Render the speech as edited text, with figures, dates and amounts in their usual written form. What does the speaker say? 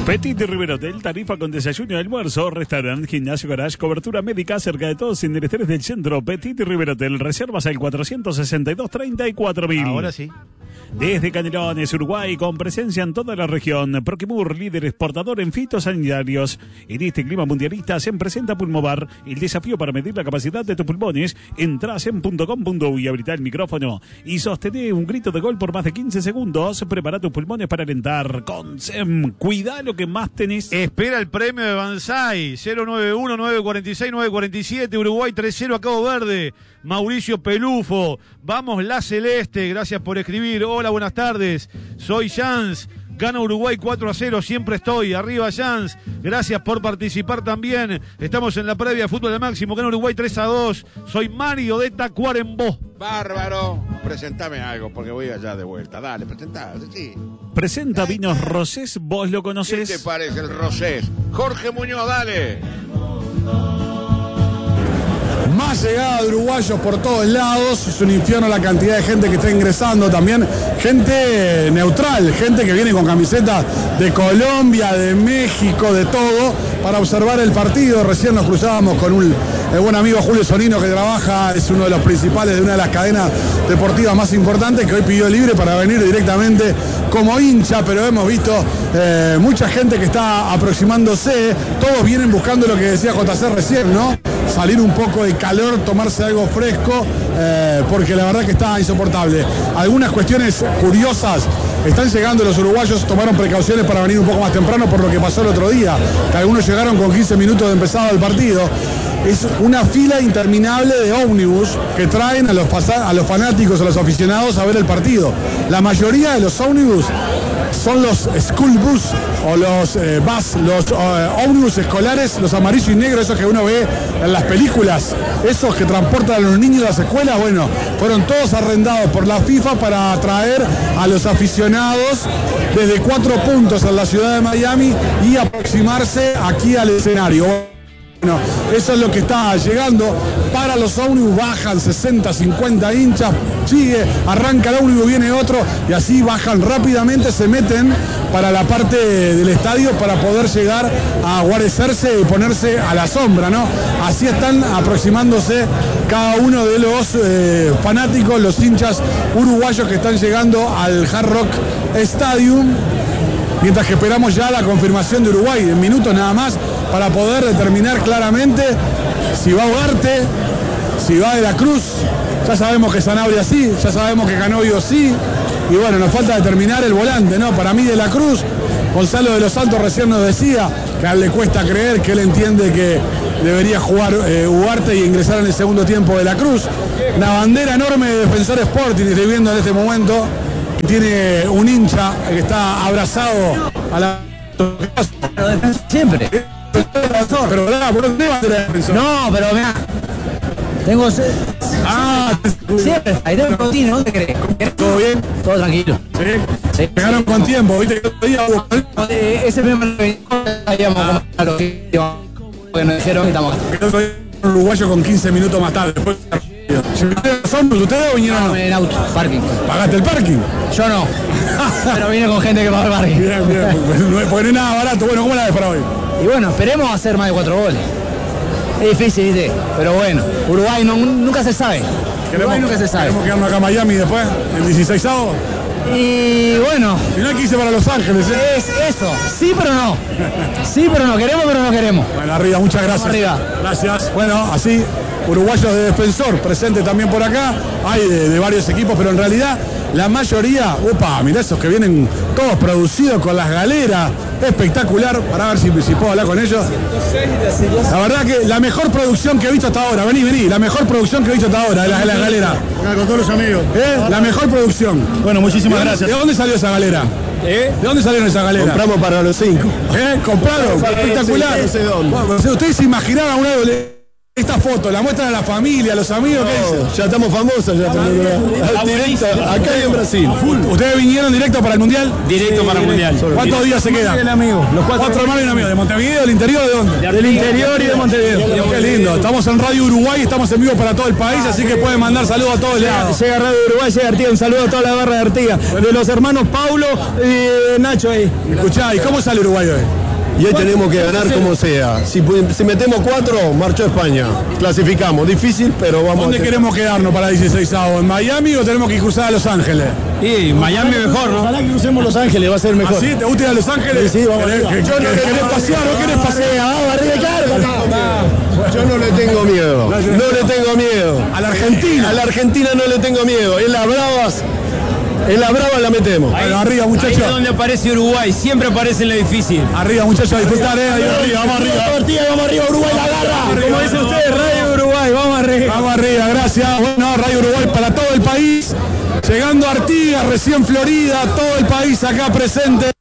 Petit River Hotel, tarifa con desayuno y almuerzo, restaurante, gimnasio, garage, cobertura médica cerca de todos en el estrés del centro. Petit River Hotel, reservas al 462-34.000. Ahora sí. Desde Canelones, Uruguay, con presencia en toda la región. Proquimur, líder exportador en fitosanitarios. En este clima mundialista se presenta Pulmovar, el desafío para medir la capacidad de tus pulmones. Entrás en .com.uy y habilita el micrófono y sostené un grito de gol por más de 15 segundos. Prepara tus pulmones para alentar. Con SEM, cuida lo que más tenés. Espera el premio de Banzai. 091-946-947. Uruguay 3-0 a Cabo Verde. Mauricio Pelufo. Vamos la Celeste. Gracias por escribir. Hola, buenas tardes. Soy Jans. Gana Uruguay 4-0, siempre estoy. Arriba Jans, gracias por participar también. Estamos en la previa de Fútbol al Máximo. Gana Uruguay 3-2. Soy Mario de Tacuarembó. Bárbaro. Presentame algo, porque voy allá de vuelta. Dale, presentá, sí. Presenta Vinos Rosés, vos lo conocés. ¿Qué te parece el Rosés? Jorge Muñoz, dale. Más llegada de uruguayos por todos lados, es un infierno la cantidad de gente que está ingresando también, gente neutral, gente que viene con camisetas de Colombia, de México, de todo, para observar el partido. Recién nos cruzábamos con el buen amigo Julio Sonino, que trabaja, es uno de los principales de una de las cadenas deportivas más importantes, que hoy pidió libre para venir directamente como hincha, pero hemos visto mucha gente que está aproximándose, todos vienen buscando lo que decía JC recién, ¿no? Salir un poco de calor, tomarse algo fresco, porque la verdad que está insoportable. Algunas cuestiones curiosas, están llegando los uruguayos, tomaron precauciones para venir un poco más temprano por lo que pasó el otro día, que algunos llegaron con 15 minutos de empezado el partido. Es una fila interminable de ómnibus que traen a los fanáticos, a los aficionados a ver el partido. La mayoría de los ómnibus son los school bus o los ómnibus escolares, los amarillos y negros, esos que uno ve en las películas, esos que transportan a los niños a las escuelas. Bueno, fueron todos arrendados por la FIFA para atraer a los aficionados desde 4 puntos en la ciudad de Miami y aproximarse aquí al escenario. Bueno, eso es lo que está llegando. Para los ómnibus bajan 60, 50 hinchas, sigue, arranca el ómnibus, viene otro y así bajan rápidamente, se meten para la parte del estadio para poder llegar a guarecerse y ponerse a la sombra, ¿no? Así están aproximándose cada uno de los fanáticos, los hinchas uruguayos que están llegando al Hard Rock Stadium. Mientras que esperamos ya la confirmación de Uruguay, en minutos nada más, para poder determinar claramente si va Ugarte, si va De la Cruz. Ya sabemos que Sanabria sí, ya sabemos que Canovio sí. Y bueno, nos falta determinar el volante, ¿no? Para mí De la Cruz, Gonzalo de los Santos recién nos decía que a él le cuesta creer, que él entiende que debería jugar Ugarte y ingresar en el segundo tiempo De la Cruz. Una bandera enorme de Defensor Sporting, estoy viendo en este momento. Tiene un hincha que está abrazado a la... Siempre. Pero ¿verdad? ¿Por dónde va a tener defensor? No, pero mira. Tengo... Siempre. Ahí tengo un continuo, ¿no te crees? ¿Todo bien? Todo tranquilo. Sí. Llegaron con tiempo, ¿viste? Que otro día hubo... Ese mismo habíamos a lo que nos dijeron que estamos acá. Un uruguayo con 15 minutos más tarde. Después... ¿Ustedes o vinieron? No, en auto, parking. ¿Pagaste el parking? Yo no. Pero vine con gente que paga el parking. Bien, porque no es nada barato. Bueno, ¿cómo la ves para hoy? Y bueno, esperemos hacer más de 4 goles. Es difícil, ¿viste? Pero bueno, Uruguay nunca se sabe. Uruguay nunca se sabe. Queremos quedarnos acá en Miami después, el 16avo. Y bueno. Si no hay que irse para Los Ángeles, ¿eh? Es eso. Sí, pero no. Sí, pero no. Queremos, pero no queremos. Bueno, arriba, muchas gracias. Arriba. Gracias. Bueno, así, uruguayos de Defensor, presente también por acá. Hay de varios equipos, pero en realidad la mayoría, mirá esos que vienen todos producidos con las galeras. Espectacular, para ver si puedo hablar con ellos. La verdad que la mejor producción que he visto hasta ahora, vení, la mejor producción que he visto hasta ahora de la galera. Con todos los amigos. La mejor producción. Bueno, muchísimas gracias. ¿De dónde salió esa galera? ¿De dónde salieron esa galera? Compramos para los 5. ¿Compraron? Espectacular. Sí, no sé dónde. Bueno, ¿ustedes se imaginaban una doble? Esta foto, ¿la muestran a la familia, a los amigos? ¿Qué dicen? Ya estamos famosos ya. Directo, acá y en Brasil. ¿Ustedes vinieron directo para el Mundial? Directo para el Mundial. ¿Cuántos días se quedan? amigos. Los cuatro hermanos y un amigo. ¿De Montevideo, del interior o de dónde? Del interior y de Montevideo. Qué lindo. Estamos en Radio Uruguay, estamos en vivo para todo el país, así que pueden mandar saludos a todos lados. Llega Radio Uruguay, llega Artigas. Un saludo a toda la barra de Artigas. De los hermanos Paulo y Nacho ahí. Escuchá, ¿y cómo sale Uruguay hoy? Y hoy tenemos que ganar como sea. Si metemos 4, marchó España. Clasificamos. Difícil, pero vamos. ¿Dónde queremos quedarnos para el 16 sábado? ¿En Miami o tenemos que cruzar a Los Ángeles? Y Miami mejor, ¿no? Ojalá que crucemos Los Ángeles, va a ser mejor. ¿Ah, sí? ¿Te gusta ir a Los Ángeles? Sí, vamos arriba. ¿Querés pasear o querés pasear? Vamos arriba, claro. Yo no le tengo miedo. No le tengo miedo. ¿A la Argentina? A la Argentina no le tengo miedo. En las bravas la metemos. Bueno, arriba, muchachos. Ahí es donde aparece Uruguay, siempre aparece en la difícil. Arriba, muchachos, a disfrutar, ahí arriba, vamos arriba. Vamos arriba, Uruguay la agarra. Como dice usted, Radio Uruguay, vamos arriba. Vamos arriba, gracias. Bueno, Radio Uruguay para todo el país. Llegando a Artigas, recién Florida, todo el país acá presente.